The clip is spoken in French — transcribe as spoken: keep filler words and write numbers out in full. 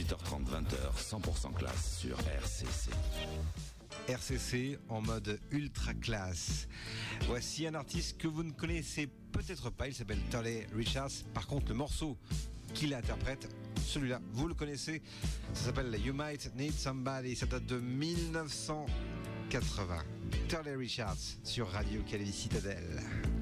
dix-huit heures trente, vingt heures, cent pour cent classe sur R C C. R C C en mode ultra classe. Voici un artiste que vous ne connaissez peut-être pas, il s'appelle Tolly Richards. Par contre, le morceau qu'il interprète, celui-là, vous le connaissez, ça s'appelle You Might Need Somebody, ça date de mille neuf cent quatre-vingts. Tolly Richards sur Radio Calais Citadelle.